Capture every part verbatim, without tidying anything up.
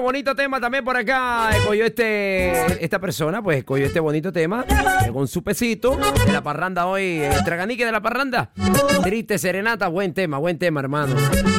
bonito tema también por acá. Escogió este, esta persona, pues escogió este bonito tema eh, con su pesito de la parranda hoy. El traganique de la parranda. Triste serenata, buen tema, buen tema, hermano.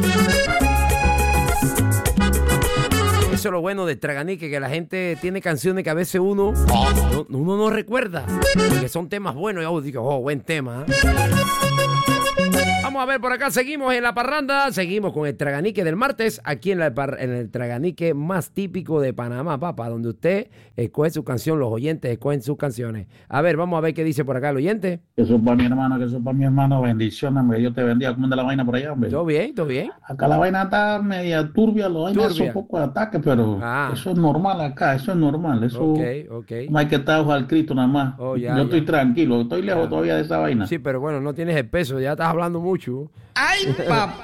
Eso es lo bueno del traganique, que la gente tiene canciones que a veces uno no, uno no recuerda, que son temas buenos. Y yo digo, oh, buen tema. ¿eh? Vamos a ver, por acá seguimos en la parranda, seguimos con el traganique del martes, aquí en, la, en el traganique más típico de Panamá, papá, donde usted escoge su canción, los oyentes escogen sus canciones. A ver, vamos a ver qué dice por acá el oyente. Que eso es para mi hermano, que eso es para mi hermano, bendiciones, hombre, Dios te bendiga. ¿Cómo anda la vaina por allá, hombre? Todo bien, todo bien. Acá la vaina está media turbia, la vaina es un poco de ataque, pero ah. eso es normal acá, eso es normal, eso okay, okay. no hay que estar ojo al Cristo nada más. Oh, ya, Yo ya. estoy tranquilo, estoy lejos ya. todavía de esa vaina. Sí, pero bueno, no tienes el peso, ya estás hablando mucho. ¡Ay, papá!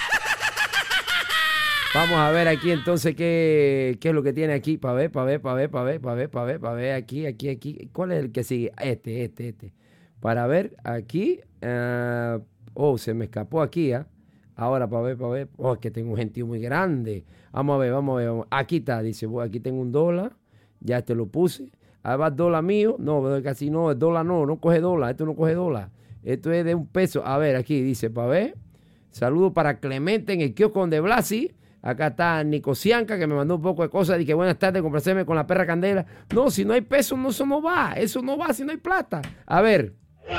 Vamos a ver aquí entonces qué, qué es lo que tiene aquí, para ver, para ver, para ver, para ver, para ver, para ver, para ver, aquí, aquí, aquí. ¿Cuál es el que sigue? Este, este, este. Para ver, aquí. Uh, oh, se me escapó aquí, ¿ah? ¿eh? Ahora, para ver, para ver. Oh, es que tengo un gentío muy grande. Vamos a ver, vamos a ver. Vamos. Aquí está, dice, bueno, aquí tengo un dólar. Ya este lo puse. Ahí va el dólar mío. No, casi no, el dólar no, no coge dólar. Esto no coge dólar. Esto es de un peso. A ver, aquí dice, para ver. Saludos para Clemente en el kiosco de Blasi. Acá está Nico Cianca, que me mandó un poco de cosas. Dije, buenas tardes, complacerme con la perra Candela. No, si no hay peso, no, eso no va. Eso no va si no hay plata. A ver.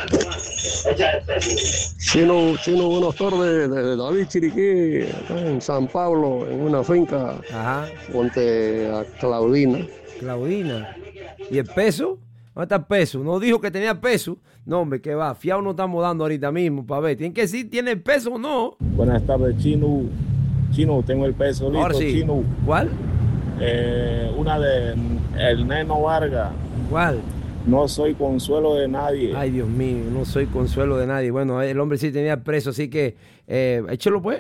Chino, Chino, buenas tardes. De David Chiriquí, en San Pablo, en una finca. Ajá. Ponte a Claudina. Claudina. ¿Y el peso? ¿Dónde está el peso? No dijo que tenía peso. No, hombre, que va. Fiado no estamos dando ahorita mismo para ver. Tienen que decir, ¿tiene el peso o no? Buenas tardes, Chino. Chino, tengo el peso listo. Ahora sí. Chino. ¿Cuál? Eh, una de El Neno Vargas. ¿Cuál? No soy consuelo de nadie. Ay, Dios mío, no soy consuelo de nadie. Bueno, el hombre sí tenía preso, así que eh, échelo pues.